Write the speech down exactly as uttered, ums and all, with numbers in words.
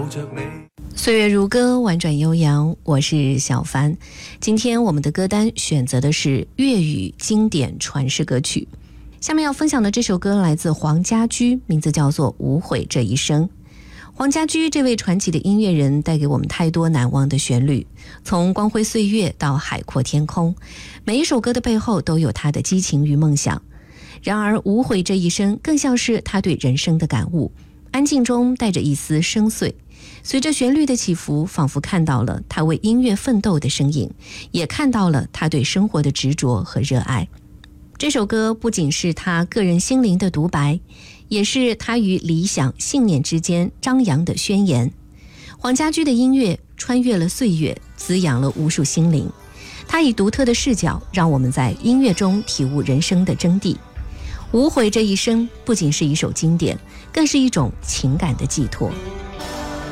着你。 岁月如歌，婉转悠扬，我是小帆。今天我们的歌单选择的是粤语经典传世歌曲。下面要分享的这首歌来自黄家驹，名字叫做《无悔这一生》。黄家驹这位传奇的音乐人带给我们太多难忘的旋律，从光辉岁月到海阔天空，每一首歌的背后都有他的激情与梦想。然而无悔这一生更像是他对人生的感悟，安静中带着一丝深邃，随着旋律的起伏，仿佛看到了他为音乐奋斗的身影，也看到了他对生活的执着和热爱。这首歌不仅是他个人心灵的独白，也是他与理想信念之间张扬的宣言。黄家驹的音乐穿越了岁月，滋养了无数心灵。他以独特的视角，让我们在音乐中体悟人生的真谛。无悔这一生不仅是一首经典，更是一种情感的寄托。